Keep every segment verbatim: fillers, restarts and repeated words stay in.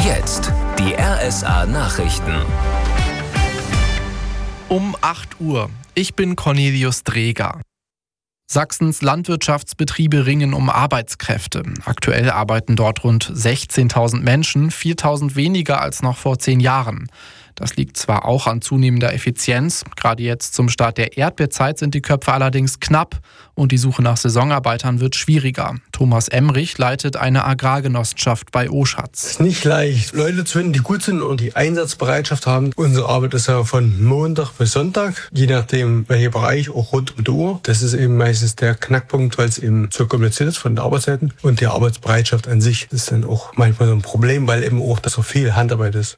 Jetzt die R S A-Nachrichten. Um acht Uhr. Ich bin Cornelius Dreger. Sachsens Landwirtschaftsbetriebe ringen um Arbeitskräfte. Aktuell arbeiten dort rund sechzehntausend Menschen, viertausend weniger als noch vor zehn Jahren. Das liegt zwar auch an zunehmender Effizienz, gerade jetzt zum Start der Erdbeerzeit sind die Köpfe allerdings knapp und die Suche nach Saisonarbeitern wird schwieriger. Thomas Emrich leitet eine Agrargenossenschaft bei Oschatz. Es ist nicht leicht, Leute zu finden, die gut sind und die Einsatzbereitschaft haben. Unsere Arbeit ist ja von Montag bis Sonntag, je nachdem welcher Bereich, auch rund um die Uhr. Das ist eben meistens der Knackpunkt, weil es eben so kompliziert ist von den Arbeitszeiten. Und die Arbeitsbereitschaft an sich ist dann auch manchmal so ein Problem, weil eben auch das so viel Handarbeit ist.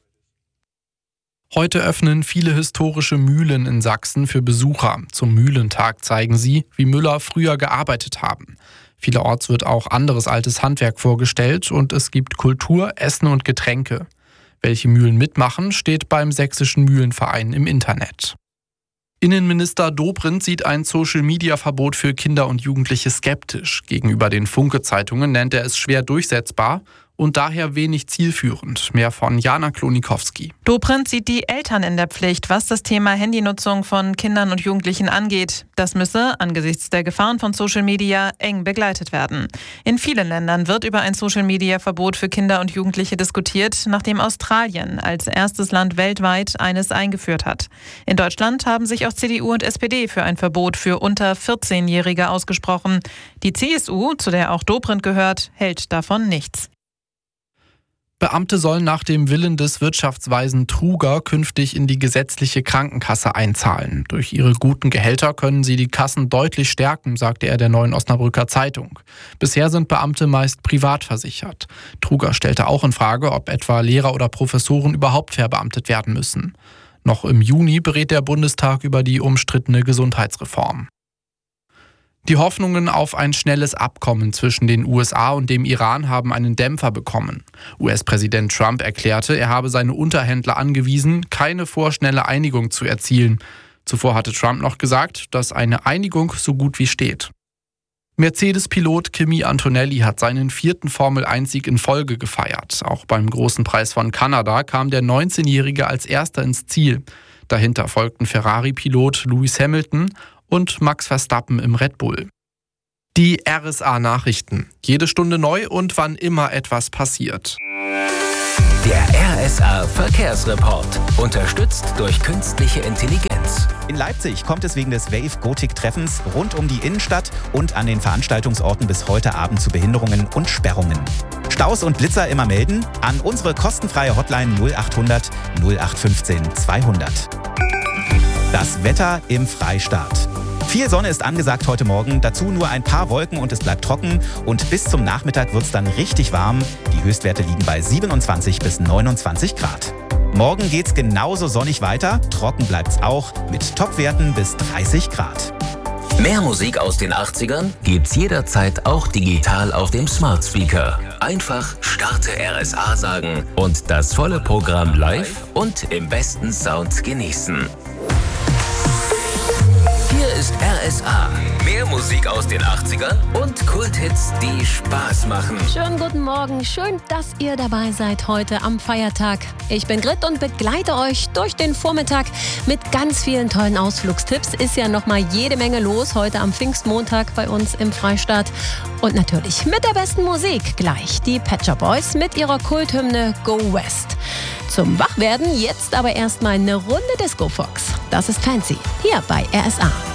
Heute öffnen viele historische Mühlen in Sachsen für Besucher. Zum Mühlentag zeigen sie, wie Müller früher gearbeitet haben. Vielerorts wird auch anderes altes Handwerk vorgestellt und es gibt Kultur, Essen und Getränke. Welche Mühlen mitmachen, steht beim Sächsischen Mühlenverein im Internet. Innenminister Dobrindt sieht ein Social-Media-Verbot für Kinder und Jugendliche skeptisch. Gegenüber den Funke-Zeitungen nennt er es schwer durchsetzbar und daher wenig zielführend. Mehr von Jana Klonikowski. Dobrindt sieht die Eltern in der Pflicht, was das Thema Handynutzung von Kindern und Jugendlichen angeht. Das müsse angesichts der Gefahren von Social Media eng begleitet werden. In vielen Ländern wird über ein Social-Media-Verbot für Kinder und Jugendliche diskutiert, nachdem Australien als erstes Land weltweit eines eingeführt hat. In Deutschland haben sich auch C D U und S P D für ein Verbot für unter vierzehnjährige ausgesprochen. Die C S U, zu der auch Dobrindt gehört, hält davon nichts. Beamte sollen nach dem Willen des Wirtschaftsweisen Truger künftig in die gesetzliche Krankenkasse einzahlen. Durch ihre guten Gehälter können sie die Kassen deutlich stärken, sagte er der Neuen Osnabrücker Zeitung. Bisher sind Beamte meist privat versichert. Truger stellte auch in Frage, ob etwa Lehrer oder Professoren überhaupt verbeamtet werden müssen. Noch im Juni berät der Bundestag über die umstrittene Gesundheitsreform. Die Hoffnungen auf ein schnelles Abkommen zwischen den U S A und dem Iran haben einen Dämpfer bekommen. U S-Präsident Trump erklärte, er habe seine Unterhändler angewiesen, keine vorschnelle Einigung zu erzielen. Zuvor hatte Trump noch gesagt, dass eine Einigung so gut wie steht. Mercedes-Pilot Kimi Antonelli hat seinen vierten Formel eins Sieg in Folge gefeiert. Auch beim Großen Preis von Kanada kam der neunzehnjährige als erster ins Ziel. Dahinter folgten Ferrari-Pilot Lewis Hamilton und Max Verstappen im Red Bull. Die R S A-Nachrichten. Jede Stunde neu und wann immer etwas passiert. Der R S A-Verkehrsreport. Unterstützt durch künstliche Intelligenz. In Leipzig kommt es wegen des Wave-Gotik-Treffens rund um die Innenstadt und an den Veranstaltungsorten bis heute Abend zu Behinderungen und Sperrungen. Staus und Blitzer immer melden an unsere kostenfreie Hotline null achthundert null acht fünfzehn zweihundert. Das Wetter im Freistaat. Viel Sonne ist angesagt heute Morgen, dazu nur ein paar Wolken und es bleibt trocken. Und bis zum Nachmittag wird es dann richtig warm. Die Höchstwerte liegen bei siebenundzwanzig bis neunundzwanzig Grad. Morgen geht's genauso sonnig weiter, trocken bleibt's auch mit Topwerten bis dreißig Grad. Mehr Musik aus den achtzigern gibt's jederzeit auch digital auf dem Smart Speaker. Einfach Starte R S A sagen und das volle Programm live und im besten Sound genießen. Hier ist R S A. Mehr Musik aus den achtzigern und Kulthits, die Spaß machen. Schönen guten Morgen. Schön, dass ihr dabei seid heute am Feiertag. Ich bin Grit und begleite euch durch den Vormittag mit ganz vielen tollen Ausflugstipps. Ist ja noch mal jede Menge los heute am Pfingstmontag bei uns im Freistaat. Und natürlich mit der besten Musik gleich. Die Pet Shop Boys mit ihrer Kulthymne Go West. Zum Wachwerden jetzt aber erstmal eine Runde Disco Fox. Das ist Fancy, hier bei R S A.